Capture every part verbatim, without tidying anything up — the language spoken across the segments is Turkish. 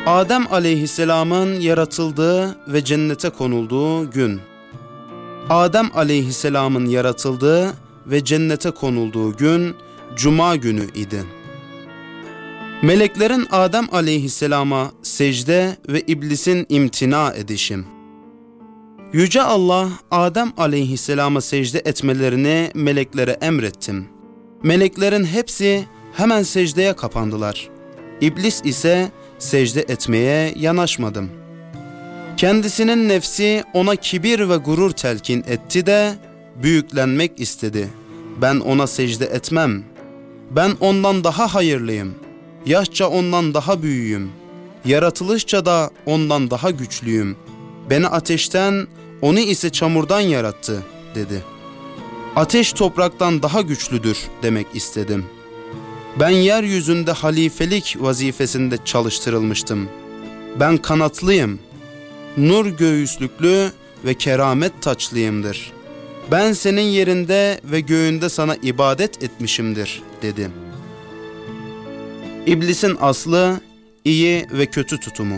Adem aleyhisselamın yaratıldığı ve cennete konulduğu gün. Adem aleyhisselamın yaratıldığı ve cennete konulduğu gün Cuma günü idi. Meleklerin Adem aleyhisselama secde ve iblisin imtina edişim. Yüce Allah, Adem aleyhisselama secde etmelerini meleklere emrettim. Meleklerin hepsi hemen secdeye kapandılar. İblis ise secde etmeye yanaşmadım. Kendisinin nefsi ona kibir ve gurur telkin etti de büyüklenmek istedi. Ben ona secde etmem. Ben ondan daha hayırlıyım. Yaşça ondan daha büyüğüm. Yaratılışça da ondan daha güçlüyüm. Beni ateşten, onu ise çamurdan yarattı, dedi. Ateş topraktan daha güçlüdür demek istedim. Ben yeryüzünde halifelik vazifesinde çalıştırılmıştım. Ben kanatlıyım. Nur göğüslüklü ve keramet taçlıyımdır. Ben senin yerinde ve göğünde sana ibadet etmişimdir, dedi. İblisin aslı, iyi ve kötü tutumu.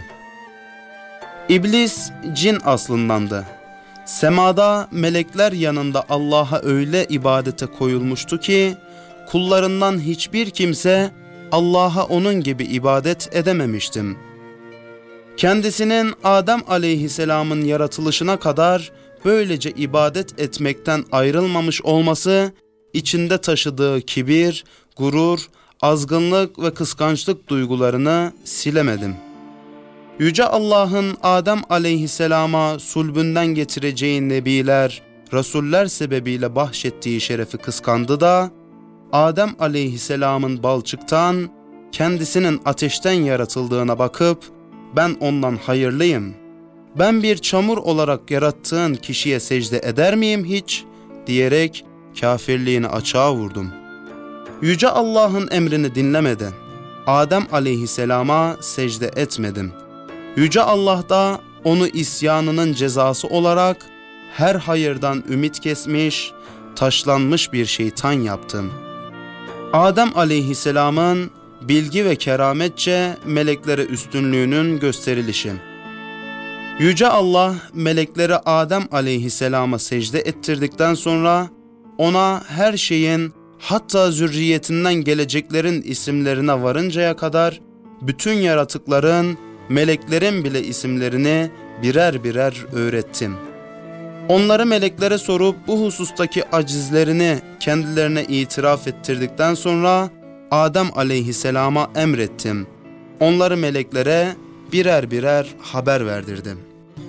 İblis cin aslındandı. Semada melekler yanında Allah'a öyle ibadete koyulmuştu ki, kullarından hiçbir kimse Allah'a onun gibi ibadet edememiştim. Kendisinin Adem aleyhisselamın yaratılışına kadar böylece ibadet etmekten ayrılmamış olması, içinde taşıdığı kibir, gurur, azgınlık ve kıskançlık duygularını silemedim. Yüce Allah'ın Adem aleyhisselama sulbünden getireceği nebiler, rasuller sebebiyle bahşettiği şerefi kıskandı da, Adem aleyhisselamın balçıktan, kendisinin ateşten yaratıldığına bakıp, ben ondan hayırlıyım, ben bir çamur olarak yarattığın kişiye secde eder miyim hiç, diyerek kafirliğini açığa vurdum. Yüce Allah'ın emrini dinlemeden, Adem aleyhisselama secde etmedim. Yüce Allah da onu isyanının cezası olarak her hayırdan ümit kesmiş, taşlanmış bir şeytan yaptım. Adem aleyhisselamın bilgi ve kerametçe meleklere üstünlüğünün gösterilişi. Yüce Allah melekleri Adem aleyhisselama secde ettirdikten sonra ona her şeyin, hatta zürriyetinden geleceklerin isimlerine varıncaya kadar bütün yaratıkların, meleklerin bile isimlerini birer birer öğrettim. Onları meleklere sorup bu husustaki acizlerini kendilerine itiraf ettirdikten sonra Adem aleyhisselama emrettim. Onları meleklere birer birer haber verdirdim.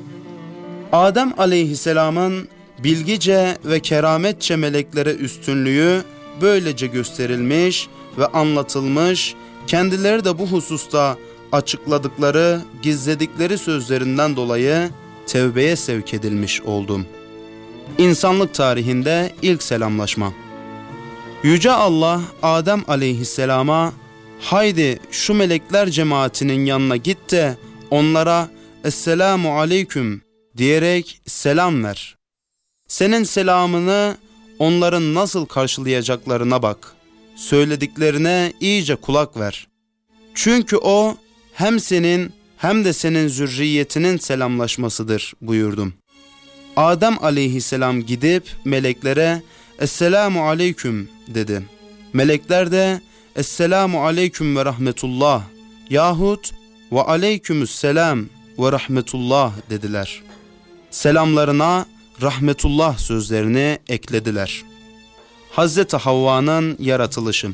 Adem aleyhisselamın bilgice ve kerametçe meleklere üstünlüğü böylece gösterilmiş ve anlatılmış, kendileri de bu hususta açıkladıkları, gizledikleri sözlerinden dolayı tevbeye sevk edilmiş oldum. İnsanlık tarihinde ilk selamlaşma. Yüce Allah Adem aleyhisselama, haydi şu melekler cemaatinin yanına git de onlara Esselamu aleyküm diyerek selam ver. Senin selamını onların nasıl karşılayacaklarına bak. Söylediklerine iyice kulak ver. Çünkü o hem senin hem de senin zürriyetinin selamlaşmasıdır buyurdum. Adem aleyhisselam gidip meleklere Esselamu aleyküm dedi. Melekler de Esselamu aleyküm ve rahmetullah yahut ve aleykümüsselam ve rahmetullah dediler. Selamlarına rahmetullah sözlerini eklediler. Hazreti Havva'nın yaratılışı.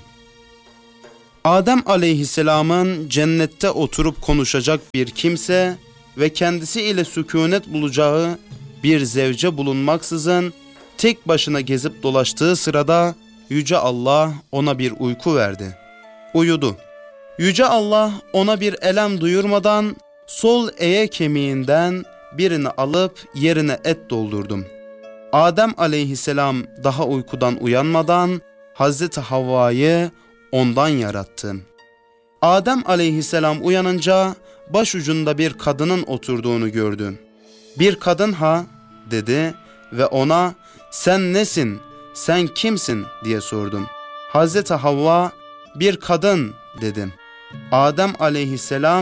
Adem aleyhisselamın cennette oturup konuşacak bir kimse ve kendisi ile sükunet bulacağı bir zevce bulunmaksızın tek başına gezip dolaştığı sırada Yüce Allah ona bir uyku verdi. Uyudu. Yüce Allah ona bir elem duyurmadan sol eye kemiğinden birini alıp yerine et doldurdum. Adem aleyhisselam daha uykudan uyanmadan Hazreti Havva'yı ondan yarattı. Adem aleyhisselam uyanınca başucunda bir kadının oturduğunu gördü. Bir kadın ha dedi ve ona sen nesin, sen kimsin diye sordum. Hazreti Havva bir kadın dedim. Adem aleyhisselam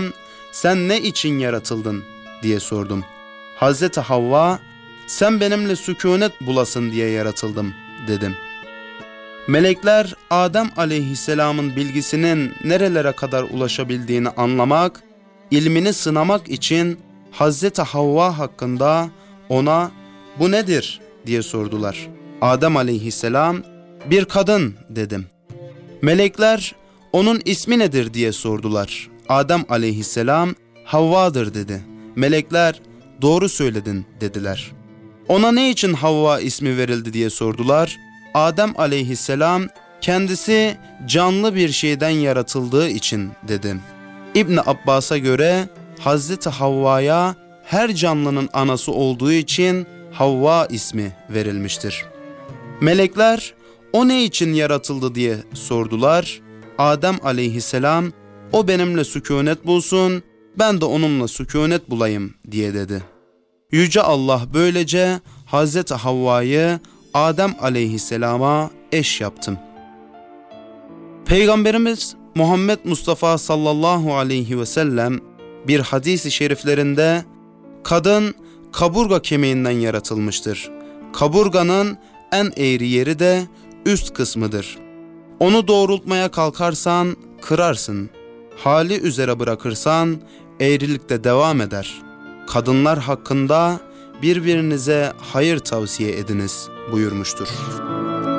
sen ne için yaratıldın diye sordum. Hazreti Havva, sen benimle sükunet bulasın diye yaratıldım dedim. Melekler Adem aleyhisselamın bilgisinin nerelere kadar ulaşabildiğini anlamak, ilmini sınamak için Hazreti Havva hakkında ona bu nedir diye sordular. Adem aleyhisselam bir kadın dedim. Melekler onun ismi nedir diye sordular. Adem aleyhisselam Havva'dır dedi. Melekler doğru söyledin dediler. Ona ne için Havva ismi verildi diye sordular. Adem aleyhisselam kendisi canlı bir şeyden yaratıldığı için dedi. İbn Abbas'a göre Hazreti Havva'ya her canlının anası olduğu için Havva ismi verilmiştir. Melekler o ne için yaratıldı diye sordular. Adem aleyhisselam o benimle sükunet bulsun, ben de onunla sükunet bulayım diye dedi. Yüce Allah böylece Hazreti Havva'yı Adem aleyhisselama eş yaptım. Peygamberimiz Muhammed Mustafa sallallahu aleyhi ve sellem bir hadis-i şeriflerinde kadın kaburga kemiğinden yaratılmıştır. Kaburganın en eğri yeri de üst kısmıdır. Onu doğrultmaya kalkarsan kırarsın. Hali üzere bırakırsan eğrilikte devam eder. Kadınlar hakkında birbirinize hayır tavsiye ediniz buyurmuştur.